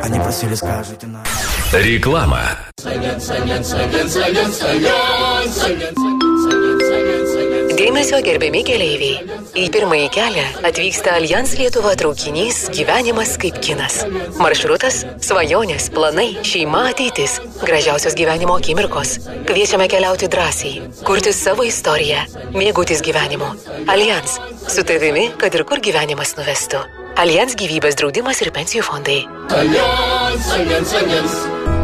Они просили, скажите нам. Реклама. Dėmesio gerbiami keleiviai. Į pirmąjį kelią atvyksta Allianz Lietuva traukinys Gyvenimas kaip kinas. Maršrutas – svajonės, planai, šeima, ateitis, gražiausios gyvenimo akimirkos. Kviečiame keliauti drąsiai, kurti savo istoriją, mėgautis gyvenimu. Allianz – su tavimi, kad ir kur gyvenimas nuvestų. Allianz gyvybės draudimas ir pensijų fondai. Allianz.